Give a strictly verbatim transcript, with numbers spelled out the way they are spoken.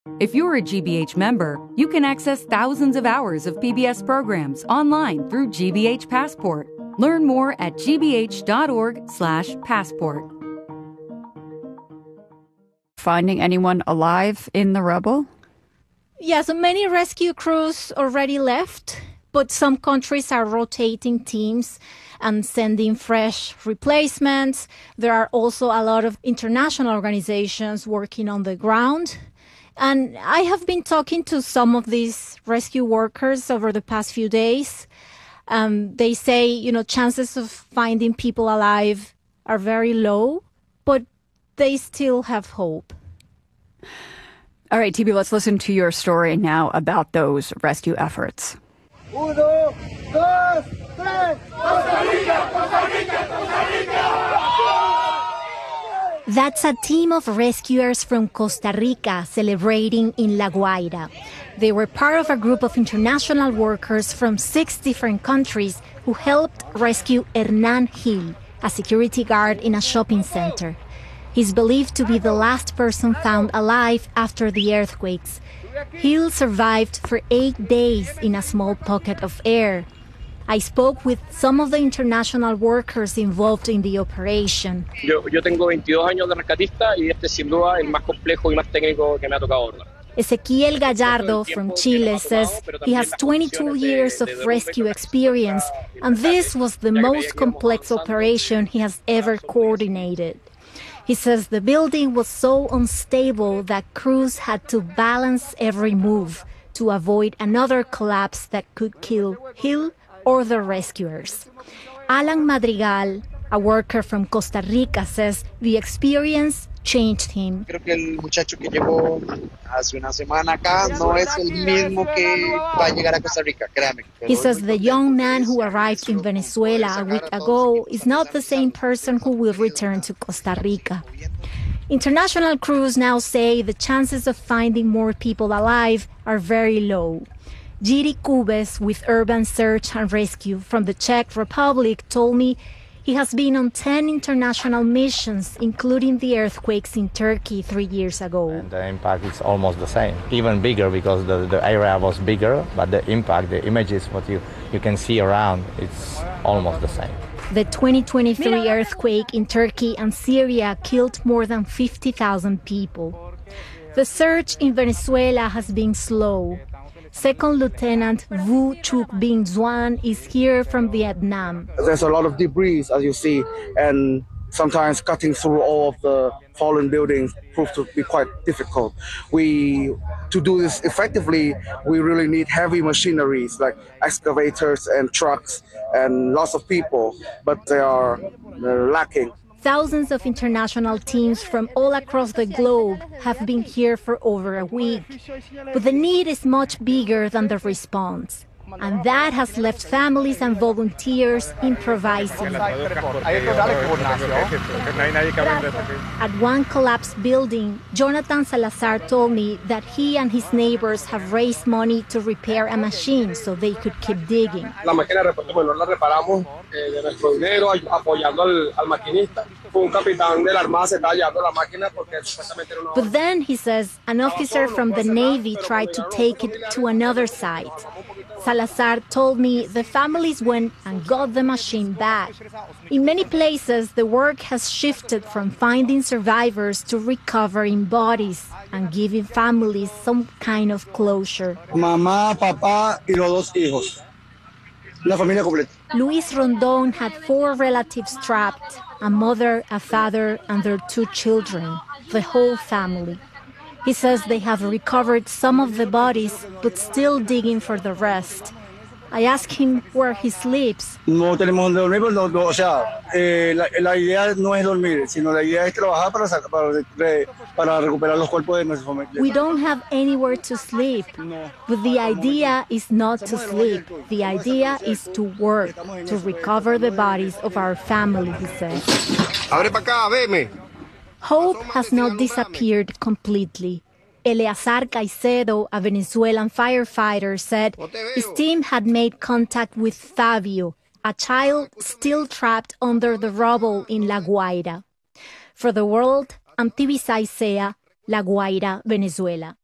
If you're a G B H member, you can access thousands of hours of P B S programs online through G B H Passport. Learn more at g b h dot org slash passport. Finding anyone alive in the rubble? Yeah, so many rescue crews already left, but some countries are rotating teams and sending fresh replacements. There are also a lot of international organizations working on the ground. And I have been talking to some of these rescue workers over the past few days. Um, they say, you know, chances of finding people alive are very low, but they still have hope. All right, T B, let's listen to your story now about those rescue efforts. Uno, dos, tres, Costa Rica, Costa Rica, Costa Rica! That's a team of rescuers from Costa Rica celebrating in La Guaira. They were part of a group of international workers from six different countries who helped rescue Hernan Gil, a security guard in a shopping center. He's believed to be the last person found alive after the earthquakes. Gil survived for eight days in a small pocket of air. I spoke with some of the international workers involved in the operation. Yo, yo tengo veintidós años de rescatista y este sin duda el más complejo y más técnico que me ha tocado abordar. Ezequiel Gallardo from Chile says he has twenty-two years of rescue experience, and this was the most complex operation he has ever coordinated. He says the building was so unstable that crews had to balance every move to avoid another collapse that could kill Gil or the rescuers. Alan Madrigal, a worker from Costa Rica, says the experience changed him. Creo que el muchacho que llegó hace una semana acá no es el mismo que va a llegar a Costa Rica, créame. He says the young man who arrived in Venezuela a week ago is not the same person who will return to Costa Rica. International crews now say the chances of finding more people alive are very low. Jiri Kubes with Urban Search and Rescue from the Czech Republic told me he has been on ten international missions, including the earthquakes in Turkey three years ago. And the impact is almost the same, even bigger because the, the area was bigger, but the impact, the images, what you, you can see around, it's almost the same. The twenty twenty-three earthquake in Turkey and Syria killed more than fifty thousand people. The search in Venezuela has been slow. Second Lieutenant Vu Chuk Binh Duan is here from Vietnam. There's a lot of debris, as you see, and sometimes cutting through all of the fallen buildings proves to be quite difficult. We, to do this effectively, we really need heavy machineries like excavators and trucks and lots of people, but they are lacking. Thousands of international teams from all across the globe have been here for over a week. But the need is much bigger than the response. And that has left families and volunteers improvising. At one collapsed building, Jonathan Salazar told me that he and his neighbors have raised money to repair a machine so they could keep digging. La máquina la reparamos de nuestro dinero apoyando al, al maquinista. Fue un capitán de la armada se está llevando la máquina porque supuestamente era una. But then, he says, an officer from the Navy tried to take it to another site. Salazar told me the families went and got the machine back. In many places, the work has shifted from finding survivors to recovering bodies and giving families some kind of closure. Mamá, papá y los dos hijos. La familia completa. Luis Rondon had four relatives trapped, a mother, a father, and their two children, the whole family. He says they have recovered some of the bodies, but still digging for the rest. I ask him where he sleeps. No tenemos donde dormir, pero no, o sea, eh, la, la idea no es dormir, sino la idea es trabajar para, para, para recuperar los cuerpos de nuestros familiares. We don't have anywhere to sleep, but the idea is not to sleep. The idea is to work, to recover the bodies of our family, he says. Abre pa' acá, veme. Hope has not disappeared completely. Eleazar Caicedo, a Venezuelan firefighter, said his team had made contact with Fabio, a child still trapped under the rubble in La Guaira. For the world, I'm Tibi Saisea, La Guaira, Venezuela.